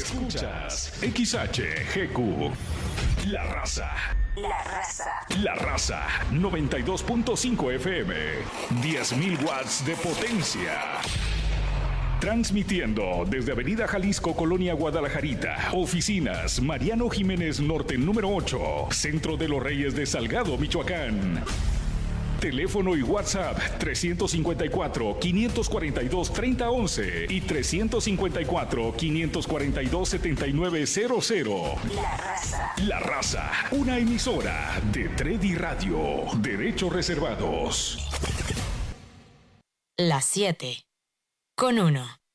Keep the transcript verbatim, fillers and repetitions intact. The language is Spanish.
Escuchas X H G Q. La Raza. La Raza. La Raza. noventa y dos punto cinco F M. diez mil watts de potencia. Transmitiendo desde Avenida Jalisco, Colonia Guadalajarita. Oficinas Mariano Jiménez Norte número ocho. Centro de los Reyes de Salgado, Michoacán. Teléfono y WhatsApp trescientos cincuenta y cuatro, quinientos cuarenta y dos, treinta once y trescientos cincuenta y cuatro, quinientos cuarenta y dos, setenta y nueve cero cero. La Raza. La Raza, una emisora de Tredi Radio. Derechos reservados. Las siete con uno.